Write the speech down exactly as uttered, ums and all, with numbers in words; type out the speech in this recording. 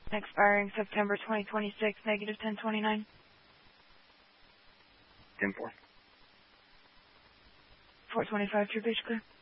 Expiring September twenty twenty-six, negative ten twenty-nine. ten four. four twenty-five, True Beach Clear.